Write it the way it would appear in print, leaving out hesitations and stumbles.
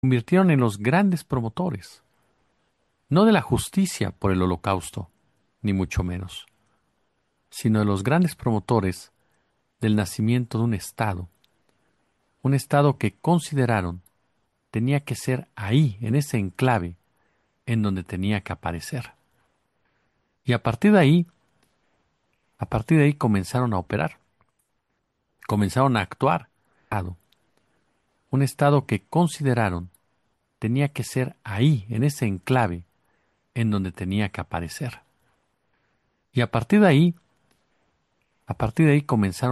convirtieron en los grandes promotores, no de la justicia por el Holocausto, ni mucho menos, sino de los grandes promotores del nacimiento de un Estado que consideraron tenía que ser ahí, en ese enclave, en donde tenía que aparecer. Y a partir de ahí comenzaron a operar, comenzaron a actuar. Un Estado que consideraron tenía que ser ahí, en ese enclave, en donde tenía que aparecer. Y a partir de ahí comenzaron